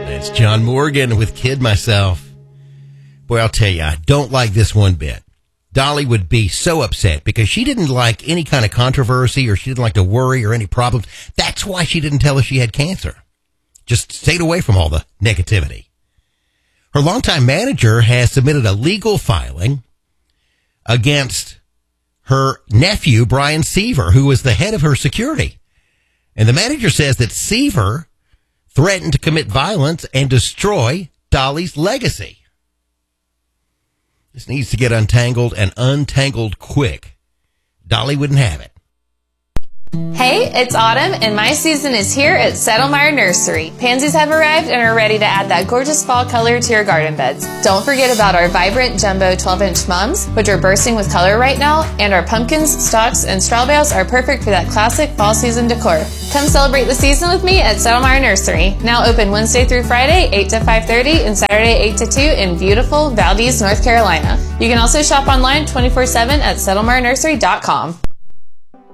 It's John Morgan with Kid Myself. Boy, I'll tell you, I don't like this one bit. Dolly would be so upset because she didn't like any kind of controversy, or she didn't like to worry or any problems. That's why she didn't tell us she had cancer. Just stayed away from all the negativity. Her longtime manager has submitted a legal filing against her nephew, Brian Seaver, who was the head of her security. And the manager says that Seaver threatened to commit violence and destroy Dolly's legacy. This needs to get untangled, and untangled quick. Dolly wouldn't have it. Hey, it's autumn, and my season is here at Settlemyre Nursery. Pansies have arrived and are ready to add that gorgeous fall color to your garden beds. Don't forget about our vibrant jumbo 12-inch mums, which are bursting with color right now, and our pumpkins, stalks, and straw bales are perfect for that classic fall season decor. Come celebrate the season with me at Settlemyre Nursery. Now open Wednesday through Friday, 8 to 5:30, and Saturday, 8 to 2 in beautiful Valdez, North Carolina. You can also shop online 24/7 at settlemyrenursery.com.